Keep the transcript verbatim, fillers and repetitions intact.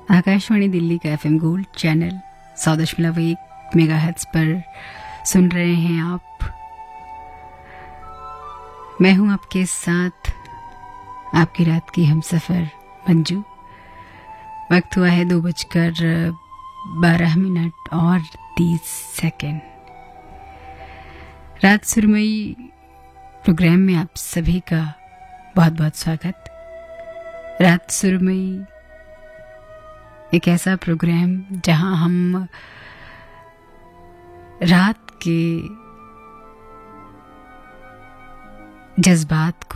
आकाशवाणी दिल्ली का FM gold channel सौ दशमलव एक मेगाहर्ट्ज पर सुन रहे हैं आप। मैं हूं आपके साथ आपकी रात की हमसफर मंजू। वक्त हुआ है दो बजकर बारह मिनट और तीस सेकेंड। रात सुरमई प्रोग्राम में आप सभी का बहुत बहुत स्वागत। रात सुरमई एक ऐसा प्रोग्राम जहां हम रात के जज्बात